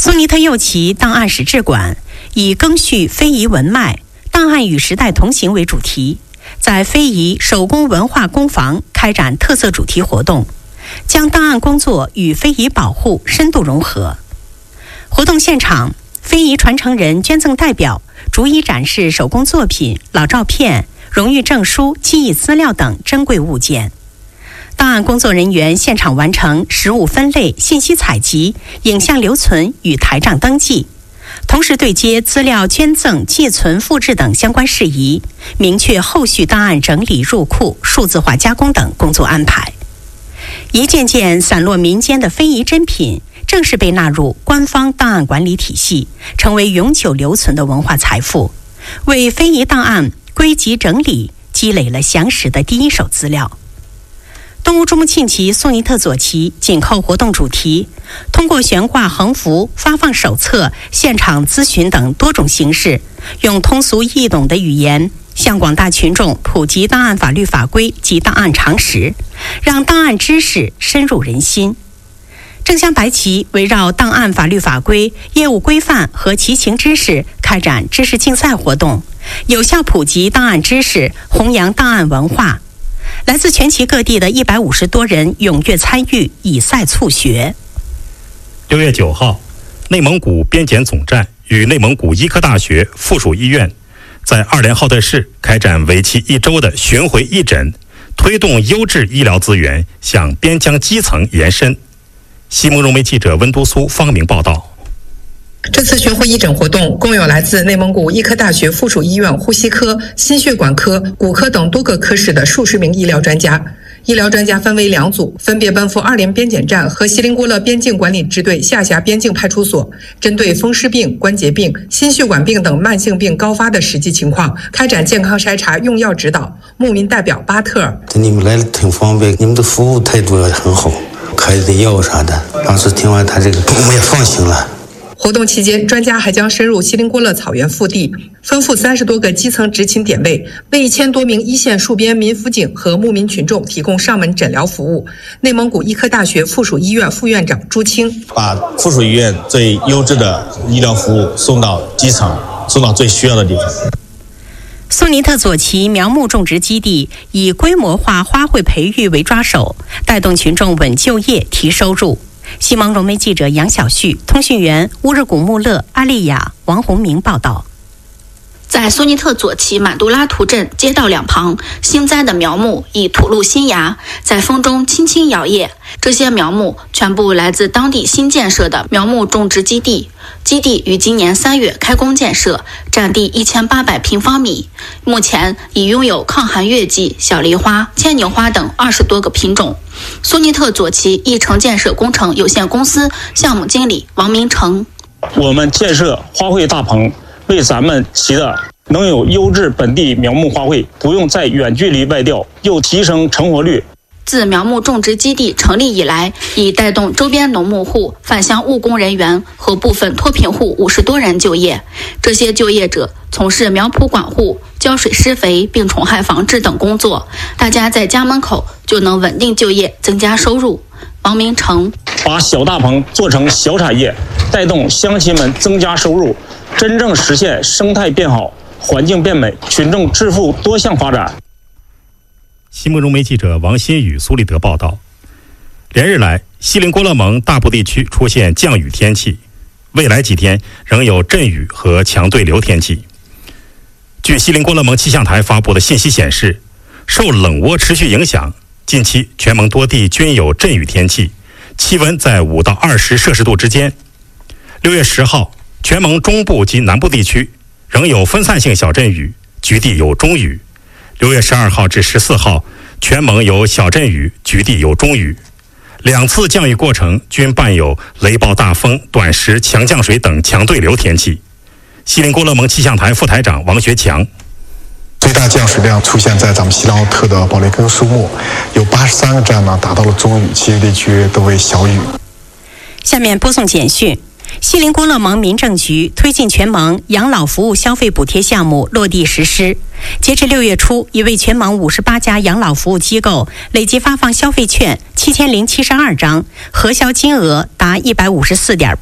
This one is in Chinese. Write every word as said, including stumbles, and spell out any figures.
苏尼特右旗档案室志馆以更续非遗文脉、档案与时代同行为主题，在非遗手工文化工坊开展特色主题活动，将档案工作与非遗保护深度融合。活动现场，非遗传承人捐赠代表逐一展示手工作品、老照片、荣誉证书、记忆资料等珍贵物件。档案工作人员现场完成实物分类、信息采集、影像留存与台账登记，同时对接资料捐赠、寄存、复制等相关事宜，明确后续档案整理、入库、数字化加工等工作安排。一件件散落民间的非遗珍品，正式被纳入官方档案管理体系，成为永久留存的文化财富，为非遗档案归集整理积累了详实的第一手资料。东吴竹木沁旗苏尼特左旗紧扣活动主题，通过悬挂横幅、发放手册、现场咨询等多种形式，用通俗易懂的语言向广大群众普及档案法律法规及档案常识，让档案知识深入人心。正乡白旗围绕档案法律法规、业务规范和骑行知识开展知识竞赛活动，有效普及档案知识，弘扬档案文化。来自全旗各地的一百五十多人踊跃参与，以赛促学。 六月九号，内蒙古边检总站与内蒙古医科大学附属医院在二连浩特市开展为期一周的巡回义诊，推动优质医疗资源向边疆基层延伸。西蒙融媒记者温都苏、方明报道。 这次巡回义诊活动共有来自内蒙古医科大学附属医院呼吸科、心血管科、骨科等多个科室的数十名医疗专家。医疗专家分为两组，分别奔赴二连边检站和锡林郭勒边境管理支队下辖边境派出所，针对风湿病、关节病、心血管病等慢性病高发的实际情况，开展健康筛查、用药指导。牧民代表巴特尔： 你们来了挺方便，你们的服务态度也很好，开的药啥的，当时听完他这个，我们也放心了。 活动期间，专家还将深入锡林郭勒草原腹地，吩咐三十多个基层执勤点位，为一千多名一线戍边民辅警和牧民群众提供上门诊疗服务。内蒙古医科大学附属医院副院长朱清： 把附属医院最优质的医疗服务送到基层，送到最需要的地方。 苏尼特左旗苗木种植基地以规模化花卉培育为抓手，带动群众稳就业、提收入。西蒙融媒记者杨小旭，通讯员乌日古穆勒、阿丽亚、王洪明报道。 在苏尼特左旗满杜拉图镇街道两旁，新栽的苗木已吐露新芽，在风中轻轻摇曳。这些苗木全部来自当地新建设的苗木种植基地。基地于今年三月开工建设，占地一千八百平方米，目前已拥有抗寒月季、小梨花、牵牛花等二十多个品种。苏尼特左旗义城建设工程有限公司项目经理王明成： 我们建设花卉大棚，为咱们旗的能有优质本地苗木花卉，不用再远距离外调，又提升成活率。 自苗木种植基地成立以来，已带动周边农牧户、返乡务工人员和部分脱贫户五十多人就业。这些就业者从事苗圃管护、浇水施肥、病虫害防治等工作，大家在家门口就能稳定就业，增加收入。王明成： 把小大棚做成小产业，带动乡亲们增加收入，真正实现生态变好、环境变美、群众致富多项发展。 西蒙融媒记者王新宇、苏立德报道。连日来，锡林郭勒盟大部地区出现降雨天气，未来几天仍有阵雨和强对流天气。据锡林郭勒盟气象台发布的信息显示，受冷涡持续影响，近期全盟多地均有阵雨天气，气温在五到二十摄氏度之间。六月十号，全盟中部及南部地区仍有分散性小阵雨，局地有中雨。六月十二号至十四号，全盟有小阵雨，局地有中雨。两次降雨过程均伴有雷暴大风、短时强降水等强对流天气。锡林郭勒盟气象台副台长王学强： 最大降水量出现在咱们锡兰奥特的保雷根树木，有八十三个站呢达到了中雨，其余地区都为小雨。 下面播送简讯。锡林郭勒盟民政局推进全盟养老服务消费补贴项目落地实施。截至六月初，已为全盟五十八家养老服务机构累计发放消费券七千零七十二张，核销金额达一百五十四点